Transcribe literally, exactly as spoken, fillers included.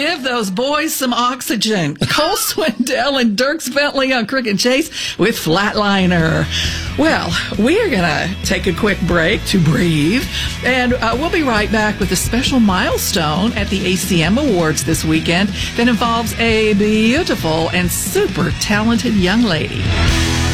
give those boys some oxygen. Cole Swindell and Dierks Bentley on Crooked Chase with Flatliner. Well, we are going to take a quick break to breathe, and uh, we'll be right back with a special milestone at the A C M Awards this weekend that involves a beautiful and super talented young lady.